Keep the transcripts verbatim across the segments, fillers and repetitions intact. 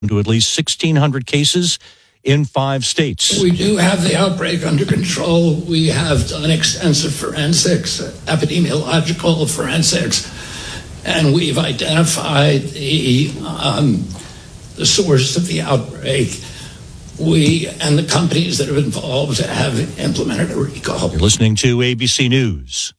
to at least sixteen hundred cases in five states. We do have the outbreak under control. We have done extensive forensics, epidemiological forensics, and we've identified the um, the source of the outbreak. We and the companies that are involved have implemented a recall. You're listening to A B C News.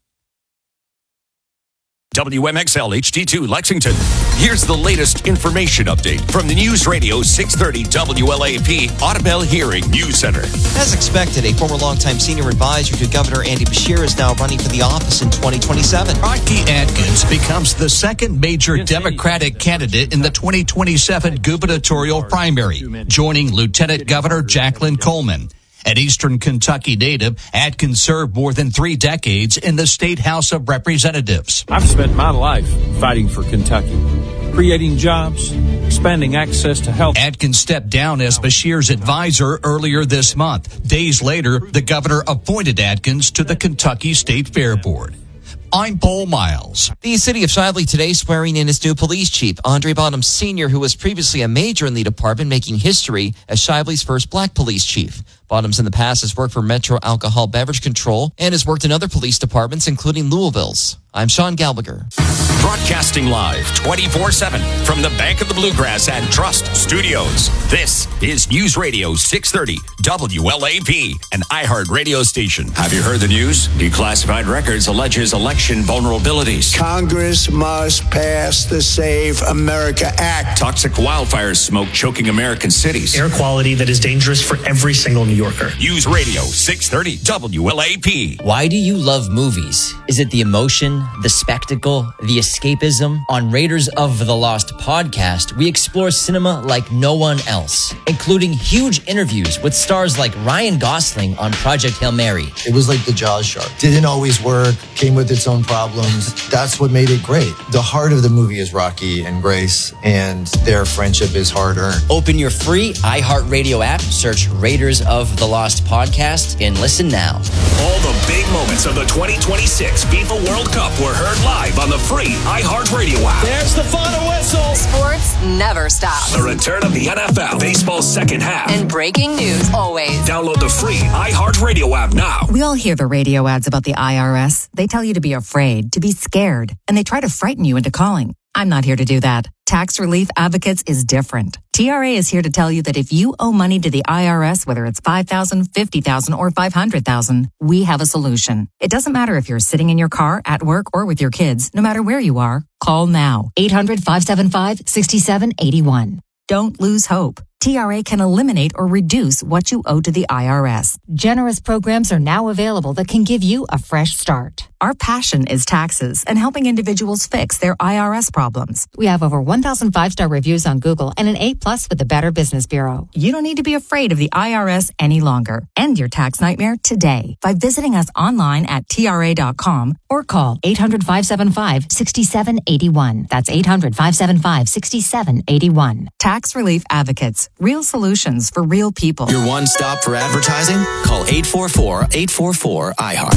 W M X L H D two Lexington. Here's the latest information update from the News Radio six thirty W L A P Audubon Hearing News Center. As expected, a former longtime senior advisor to Governor Andy Beshear is now running for the office in twenty twenty-seven. Rocky Adkins becomes the second major Democratic candidate in the twenty twenty-seven gubernatorial primary, joining Lieutenant Governor Jacqueline Coleman. An Eastern Kentucky native, Adkins served more than three decades in the State House of Representatives. I've spent my life fighting for Kentucky, creating jobs, expanding access to health. Adkins stepped down as Beshear's advisor earlier this month. Days later, the governor appointed Adkins to the Kentucky State Fair Board. I'm Paul Miles. The city of Shively today swearing in its new police chief, Andre Bottom Senior, who was previously a major in the department, making history as Shively's first black police chief. Bottoms in the past has worked for Metro Alcohol Beverage Control and has worked in other police departments, including Louisville's. I'm Sean Galbager. Broadcasting live twenty-four seven from the Bank of the Bluegrass and Trust Studios. This is News Radio six thirty W L A P, an iHeart radio station. Have you heard the news? Declassified Records alleges election vulnerabilities. Congress must pass the Save America Act. Toxic wildfires smoke choking American cities. Air quality that is dangerous for every single New Yorker. News Radio six thirty W L A P. Why do you love movies? Is it the emotion, the spectacle, the escapism? On Raiders of the Lost podcast, we explore cinema like no one else, including huge interviews with stars like Ryan Gosling on Project Hail Mary. It was like the Jaws shark. Didn't always work, came with its own problems. That's what made it great. The heart of the movie is Rocky and Grace, and their friendship is hard-earned. Open your free iHeartRadio app, search Raiders of the Lost podcast, and listen now. All the big moments of the twenty twenty-six FIFA World Cup were heard live on the free iHeartRadio app. There's the final whistle. Sports never stop. The return of the N F L, baseball's second half. And breaking news always. Download the free iHeartRadio app now. We all hear the radio ads about the I R S. They tell you to be afraid, to be scared, and they try to frighten you into calling. I'm not here to do that. Tax Relief Advocates is different. T R A is here to tell you that if you owe money to the I R S, whether it's five thousand dollars, fifty thousand dollars, or five hundred thousand dollars, we have a solution. It doesn't matter if you're sitting in your car, at work, or with your kids. No matter where you are, call now. eight hundred, five seven five, six seven eight one. Don't lose hope. T R A can eliminate or reduce what you owe to the I R S. Generous programs are now available that can give you a fresh start. Our passion is taxes and helping individuals fix their I R S problems. We have over one thousand five-star reviews on Google and an A plus with the Better Business Bureau. You don't need to be afraid of the I R S any longer. End your tax nightmare today by visiting us online at T R A dot com or call eight hundred, five seven five, six seven eight one. That's eight hundred, five seven five, six seven eight one. Tax Relief Advocates. Real solutions for real people. Your one stop for advertising? Call eight four four, eight four four, I heart.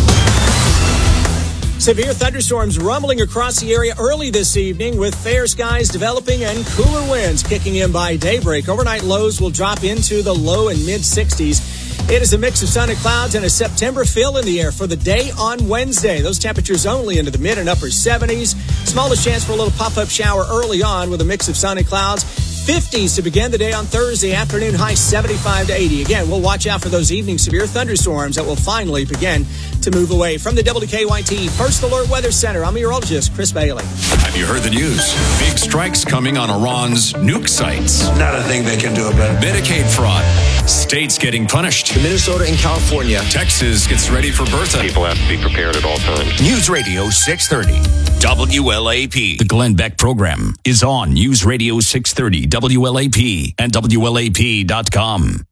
Severe thunderstorms rumbling across the area early this evening with fair skies developing and cooler winds kicking in by daybreak. Overnight lows will drop into the low and mid sixties. It is a mix of sun and clouds and a September feel in the air for the day on Wednesday. Those temperatures only into the mid and upper seventies. Smallest chance for a little pop-up shower early on with a mix of sun and clouds. fifties to begin the day on Thursday afternoon, high seventy-five to eighty. Again, we'll watch out for those evening severe thunderstorms that will finally begin to move away. From the W K Y T First Alert Weather Center, I'm meteorologist Chris Bailey. Have you heard the news? Big strikes coming on Iran's nuke sites. Not a thing they can do about it. Medicaid fraud. States getting punished. Minnesota and California. Texas gets ready for Bertha. People have to be prepared at all times. News Radio six thirty W L A P. The Glenn Beck program is on News Radio six thirty W L A P and W L A P dot com.